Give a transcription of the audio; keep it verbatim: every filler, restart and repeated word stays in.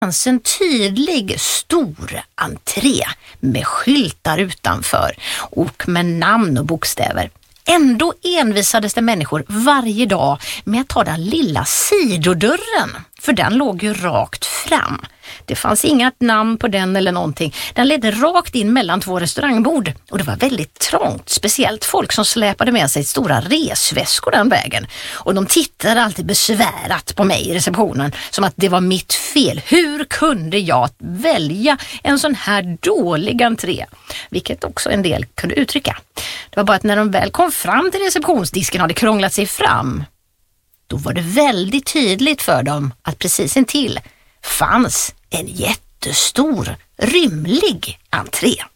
fanns en tydlig stor entré med skyltar utanför och med namn och bokstäver. Ändå envisades det människor varje dag med att ta den lilla sidodörren, för den låg ju rakt fram. Det fanns inget namn på den eller någonting. Den ledde rakt in mellan två restaurangbord och det var väldigt trångt, speciellt folk som släpade med sig stora resväskor den vägen. Och de tittade alltid besvärat på mig i receptionen som att det var mitt fel. Hur kunde jag välja en sån här dålig entré? Vilket också en del kunde uttrycka. Det var bara att när de väl kom fram till receptionsdisken och hade krånglat sig fram, då var det väldigt tydligt för dem att precis intill fanns en jättestor, rymlig entré.